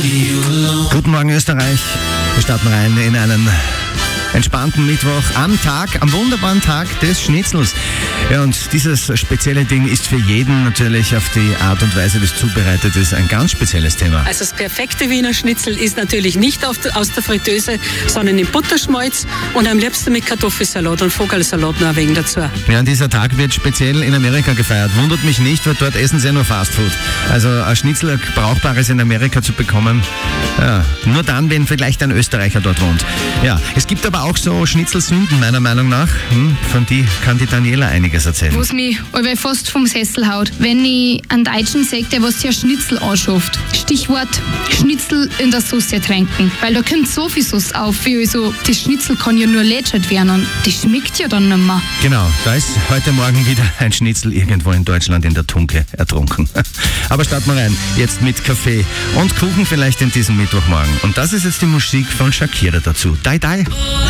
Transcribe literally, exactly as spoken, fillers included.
Guten Morgen Österreich. Wir starten rein in einen entspannten Mittwoch am Tag, am wunderbaren Tag des Schnitzels. Ja, und dieses spezielle Ding ist für jeden natürlich auf die Art und Weise, wie es zubereitet ist, ein ganz spezielles Thema. Also das perfekte Wiener Schnitzel ist natürlich nicht auf der, aus der Fritteuse, sondern in Butterschmalz und am liebsten mit Kartoffelsalat und Vogelsalat noch ein wenig dazu. Ja, und dieser Tag wird speziell in Amerika gefeiert. Wundert mich nicht, weil dort essen sie ja nur Fastfood. Also ein Schnitzel, ein brauchbares in Amerika zu bekommen, ja, nur dann, wenn vielleicht ein Österreicher dort wohnt. Ja, es gibt aber auch so Schnitzelsünden, meiner Meinung nach. Hm, von die kann die Daniela einiges erzählen. Was mich allweil fast vom Sessel haut, wenn ich einen Deutschen sehe, der was sich Schnitzel anschafft. Stichwort Schnitzel in der Sauce tränken. Weil da kommt so viel Sauce auf, wie also das Schnitzel kann ja nur lätschert werden und das schmeckt ja dann nicht mehr. Genau, da ist heute Morgen wieder ein Schnitzel irgendwo in Deutschland in der Tunke ertrunken. Aber starten wir rein, jetzt mit Kaffee und Kuchen vielleicht in diesem Mittwochmorgen. Und das ist jetzt die Musik von Shakira dazu. Die, die.